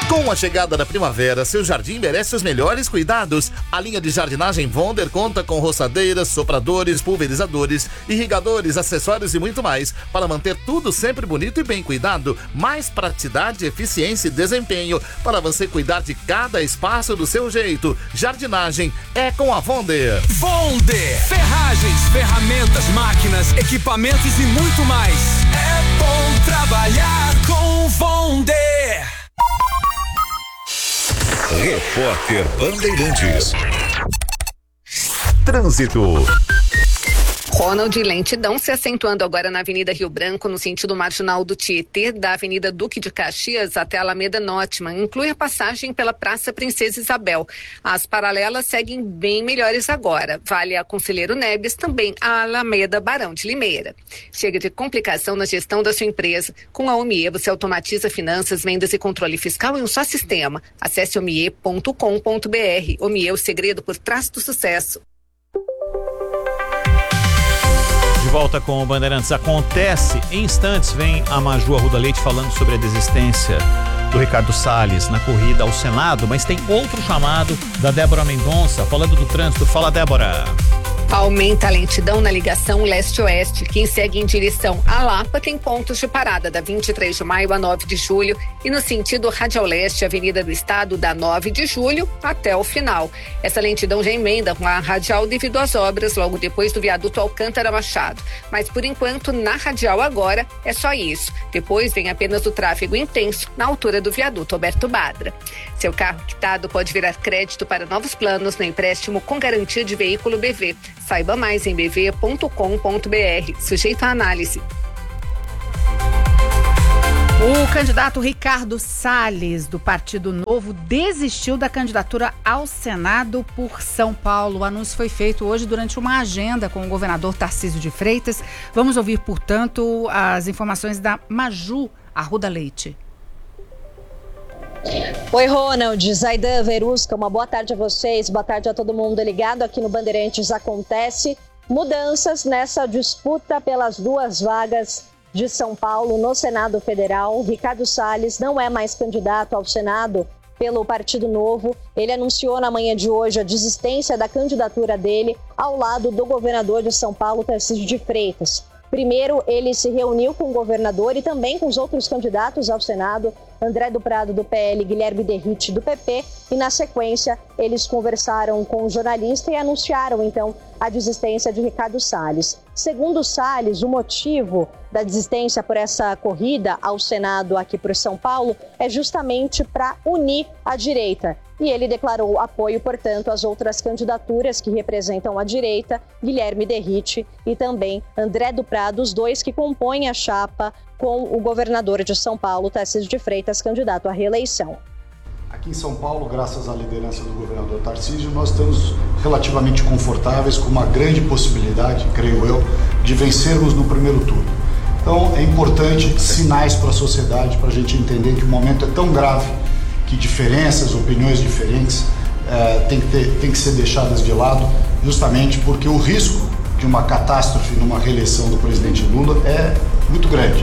Com a chegada da primavera, seu jardim merece os melhores cuidados. A linha de jardinagem Wonder conta com roçadeiras, sopradores, pulverizadores, irrigadores, acessórios e muito mais para manter tudo sempre bonito e bem cuidado. Mais praticidade, eficiência e desempenho para você cuidar de cada espaço do seu jeito. Jardinagem é com a Wonder. Wonder! Ferragens, ferramentas, máquinas, equipamentos e muito mais. É bom trabalhar com Wonder! Repórter Bandeirantes. Trânsito. Ronald, lentidão se acentuando agora na Avenida Rio Branco, no sentido marginal do Tietê, da Avenida Duque de Caxias até a Alameda Nótima. Inclui a passagem pela Praça Princesa Isabel. As paralelas seguem bem melhores agora. Vale a Conselheiro Neves, também a Alameda Barão de Limeira. Chega de complicação na gestão da sua empresa. Com a OMIE, você automatiza finanças, vendas e controle fiscal em um só sistema. Acesse omie.com.br. OMIE, o segredo por trás do sucesso. De volta com o Bandeirantes. Acontece, em instantes vem a Maju Arruda Leite falando sobre a desistência do Ricardo Salles na corrida ao Senado, mas tem outro chamado da Débora Mendonça falando do trânsito. Fala, Débora. Aumenta a lentidão na ligação leste-oeste. Quem segue em direção a Lapa tem pontos de parada da 23 de maio a 9 de julho e no sentido radial leste, Avenida do Estado, da 9 de julho até o final. Essa lentidão já emenda com a radial devido às obras logo depois do viaduto Alcântara Machado. Mas por enquanto, na radial agora é só isso. Depois vem apenas o tráfego intenso na altura do viaduto Alberto Badra. Seu carro quitado pode virar crédito para novos planos no empréstimo com garantia de veículo BV. Saiba mais em bv.com.br. Sujeito à análise. O candidato Ricardo Salles, do Partido Novo, desistiu da candidatura ao Senado por São Paulo. O anúncio foi feito hoje durante uma agenda com o governador Tarcísio de Freitas. Vamos ouvir, portanto, as informações da Maju Arruda Leite. Oi, Ronald, Zaidan, Verusca, uma boa tarde a vocês, boa tarde a todo mundo ligado aqui no Bandeirantes. Acontece mudanças nessa disputa pelas duas vagas de São Paulo no Senado Federal. Ricardo Salles não é mais candidato ao Senado pelo Partido Novo. Ele anunciou na manhã de hoje a desistência da candidatura dele ao lado do governador de São Paulo, Tarcísio de Freitas. Primeiro, ele se reuniu com o governador e também com os outros candidatos ao Senado, André do Prado, do PL, Guilherme Derrite, do PP, e na sequência eles conversaram com o jornalista e anunciaram, então, a desistência de Ricardo Salles. Segundo Salles, o motivo da desistência por essa corrida ao Senado aqui por São Paulo é justamente para unir a direita. E ele declarou apoio, portanto, às outras candidaturas que representam a direita, Guilherme Derrite e também André do Prado, os dois que compõem a chapa com o governador de São Paulo, Tarcísio de Freitas, candidato à reeleição. Aqui em São Paulo, graças à liderança do governador Tarcísio, nós estamos relativamente confortáveis com uma grande possibilidade, creio eu, de vencermos no primeiro turno. Então, é importante sinais para a sociedade, para a gente entender que o momento é tão grave que diferenças, opiniões diferentes tem que ser deixadas de lado, justamente porque o risco de uma catástrofe numa reeleição do presidente Lula é muito grande.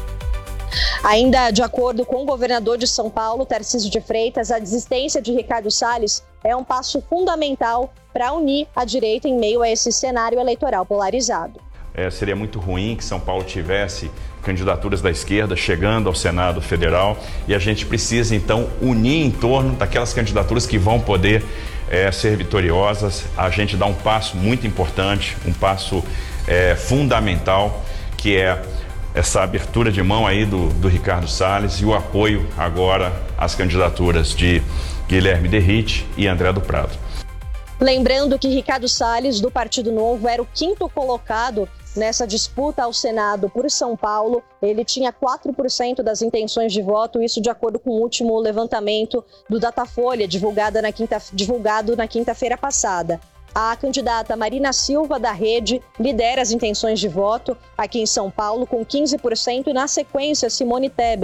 Ainda de acordo com o governador de São Paulo, Tarcísio de Freitas, a desistência de Ricardo Salles é um passo fundamental para unir a direita em meio a esse cenário eleitoral polarizado. Seria muito ruim que São Paulo tivesse candidaturas da esquerda chegando ao Senado Federal e a gente precisa então unir em torno daquelas candidaturas que vão poder ser vitoriosas. A gente dá um passo muito importante, um passo fundamental, que é essa abertura de mão aí do Ricardo Salles e o apoio agora às candidaturas de Guilherme Derrite e André do Prado. Lembrando que Ricardo Salles, do Partido Novo, era o quinto colocado nessa disputa ao Senado por São Paulo. Ele tinha 4% das intenções de voto, isso de acordo com o último levantamento do Datafolha, divulgado na quinta-feira passada. A candidata Marina Silva, da Rede, lidera as intenções de voto aqui em São Paulo com 15% e, na sequência, Simone Tebet,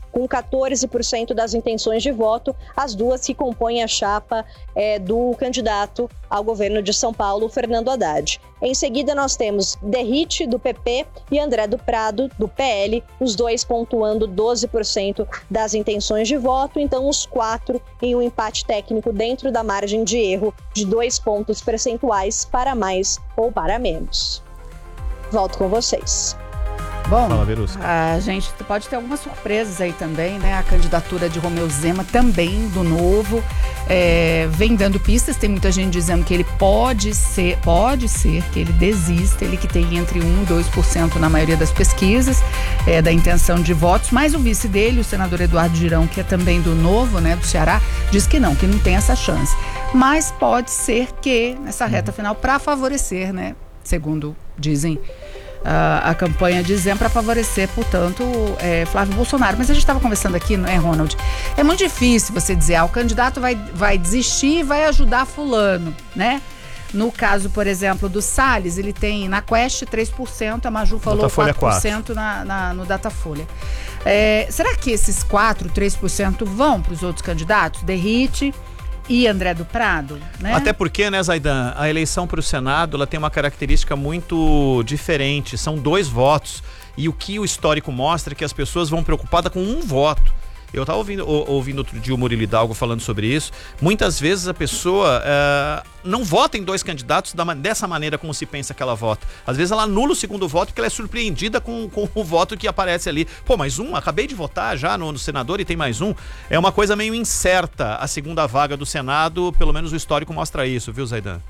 com 14% das intenções de voto, as duas que compõem a chapa do candidato ao governo de São Paulo, Fernando Haddad. Em seguida, nós temos Derrite, do PP, e André do Prado, do PL, os dois pontuando 12% das intenções de voto, então os quatro em um empate técnico dentro da margem de erro de 2 pontos percentuais para mais ou para menos. Volto com vocês. Bom, Fala, Verusca. a gente pode ter algumas surpresas aí também, né? A candidatura de Romeu Zema, também do Novo, vem dando pistas. Tem muita gente dizendo que ele pode ser que ele desista, ele que tem entre 1% e 2% na maioria das pesquisas da intenção de votos, mas o vice dele, o senador Eduardo Girão, que é também do Novo, né, do Ceará, diz que não tem essa chance. Mas pode ser que nessa reta final, para favorecer, né, segundo dizem a campanha de Zema, para favorecer, portanto, Flávio Bolsonaro. Mas a gente estava conversando aqui, não é, Ronald? É muito difícil você dizer, o candidato vai desistir e vai ajudar fulano, né? No caso, por exemplo, do Salles, ele tem na Quest 3%, a Maju falou Datafolha 4% no Datafolha. Será que esses 3% vão para os outros candidatos? Derrite e André do Prado, né? Até porque, né, Zaidan, a eleição para o Senado, ela tem uma característica muito diferente, são 2 votos, e o que o histórico mostra é que as pessoas vão preocupadas com 1 voto. Eu estava ouvindo outro dia o Murilo Hidalgo falando sobre isso. Muitas vezes a pessoa não vota em 2 candidatos dessa maneira como se pensa que ela vota. Às vezes ela anula o segundo voto porque ela é surpreendida com o voto que aparece ali. Pô, mais um? Acabei de votar já no senador e tem mais um. É uma coisa meio incerta a segunda vaga do Senado, pelo menos o histórico mostra isso, viu, Zaidan?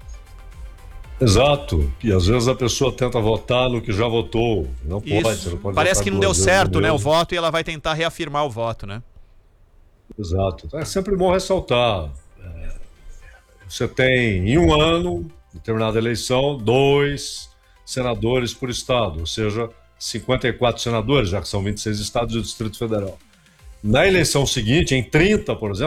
Exato, e às vezes a pessoa tenta votar no que já votou, não pode. Parece que não deu certo, né, o voto, e ela vai tentar reafirmar o voto, né? Exato, é sempre bom ressaltar, você tem em um ano, determinada eleição, 2 senadores por estado, ou seja, 54 senadores, já que são 26 estados e o Distrito Federal. Na eleição seguinte, em 30, por exemplo,